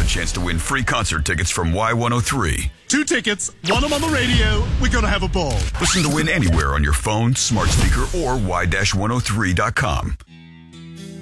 chance to win free concert tickets from Y103. 2 tickets, 1 of them on the radio. We're going to have a ball. Listen to win anywhere on your phone, smart speaker, or Y-103.com.